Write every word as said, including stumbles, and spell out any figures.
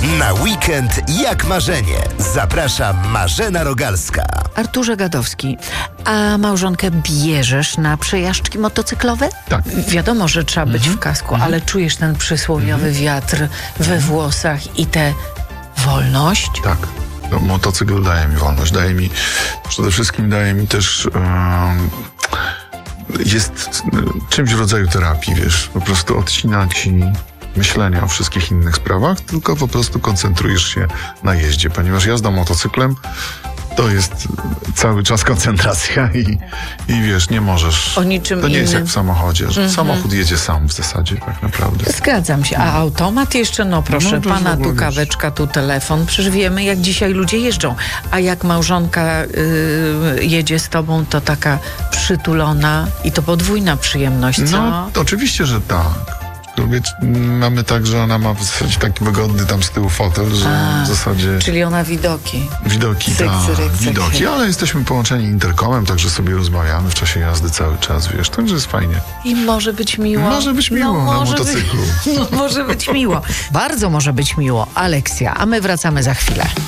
Na weekend jak marzenie. Zaprasza Marzena Rogalska. Arturze Gadowski, a małżonkę bierzesz na przejażdżki motocyklowe? Tak. Wiadomo, że trzeba być Mhm. w kasku, Mhm. ale czujesz ten przysłowiowy Mhm. wiatr we włosach i tę wolność? Tak. No, motocykl daje mi wolność, daje mi, przede wszystkim daje mi też, um, jest czymś w rodzaju terapii, wiesz, po prostu odcina ci myślenia o wszystkich innych sprawach, tylko po prostu koncentrujesz się na jeździe, ponieważ jazda motocyklem to jest cały czas koncentracja i, i wiesz, nie możesz. O niczym To nie jest innym. jak w samochodzie, że Mhm. samochód jedzie sam w zasadzie tak naprawdę. Zgadzam się. A automat jeszcze, no proszę, No, to pana w ogóle tu wiesz. kaweczka, tu telefon. Przecież wiemy, jak dzisiaj ludzie jeżdżą. A jak małżonka y, jedzie z tobą, to taka przytulona i to podwójna przyjemność, co? No, to oczywiście, że tak. Wiecie, mamy tak, że ona ma w zasadzie taki wygodny tam z tyłu fotel, że A, w zasadzie Czyli ona widoki. widoki, cyk, tak, cyk, cyk. widoki, ale jesteśmy połączeni interkomem, także sobie rozmawiamy w czasie jazdy cały czas, wiesz, także jest fajnie. I może być miło. Może być miło na może motocyklu. Być, no, może być miło. Bardzo może być miło. Aleksja, a my wracamy za chwilę.